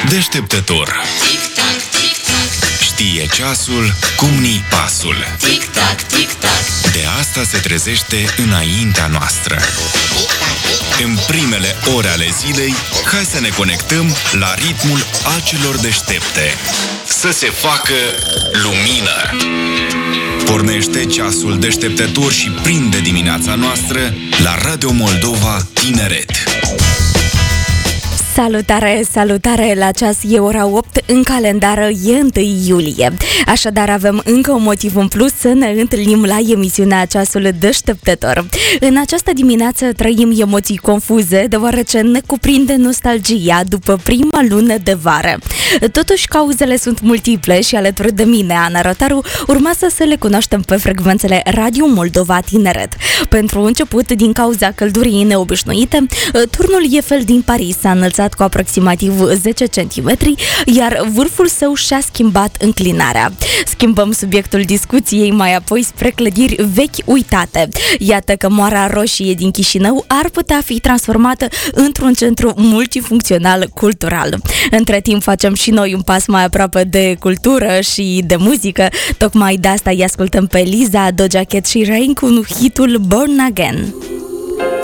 Deșteptător. Știe ceasul cum ni pasul. De asta se trezește înaintea noastră. În primele ore ale zilei, hai să ne conectăm la ritmul acelor deștepte. Să se facă lumină. Pornește ceasul deșteptător și prinde dimineața noastră la Radio Moldova Tineret. Salutare, salutare! La ceas e ora 8, în calendar e 1 iulie. Așadar avem încă un motiv în plus să ne întâlnim la emisiunea Ceasul Deșteptător. În această dimineață trăim emoții confuze, deoarece ne cuprinde nostalgia după prima lună de vară. Totuși, cauzele sunt multiple și alături de mine, Ana Rotaru, urmează să le cunoaștem pe frecvențele Radio Moldova Tineret. Pentru început, din cauza căldurii neobișnuite, turnul Eiffel din Paris s-a înălțat cu aproximativ 10 cm, iar vârful său și-a schimbat înclinarea. Schimbăm subiectul discuției mai apoi spre clădiri vechi uitate. Iată că Moara Roșie din Chișinău ar putea fi transformată într-un centru multifuncțional cultural. Între timp facem și noi un pas mai aproape de cultură și de muzică. Tocmai de asta îi ascultăm pe Liza, Doja Cat și Rain cu hitul Born Again.